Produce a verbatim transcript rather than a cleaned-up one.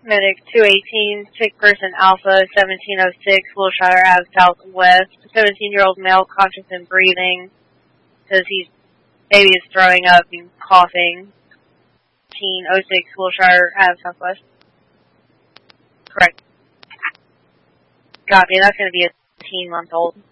Medic two eighteen, sick person Alpha, seventeen oh six, Wilshire Ave Southwest. seventeen-year-old male, conscious and breathing. Says he's, baby is throwing up and coughing. seventeen oh six, Wilshire Ave Southwest. Correct. Copy, that's going to be a eighteen-month-old.